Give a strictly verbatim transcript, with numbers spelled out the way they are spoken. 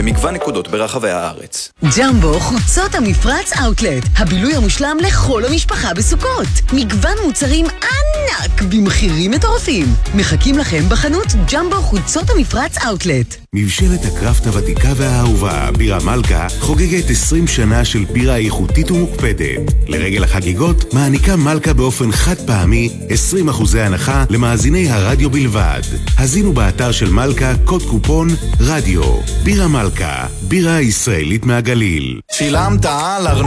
במגוון נקודות ברחבי הארץ. ג'מבו חוצות המפרץ אאוטלט, הבילוי המושלם לכל המשפחה בסוכות. מגוון מוצרים ענק במחירים מטורפים. מחכים לכם בחנות ג'מבו חוצות המפרץ אאוטלט. מבשלת הקראפט הוותיקה והאהובה, בירה מלכה, חוגגת עשרים שנה של בירה איכותית ומוקפדת. לרגל החגיגות, מעניקה מלכה באופן חד פעמי עשרים אחוזי הנחה למאזיני הרדיו בלבד. הזינו באתר של מלכה קוד קופון רדיו. בירה מלכה, בירה ישראלית מהגליל. שילמת על ארנונה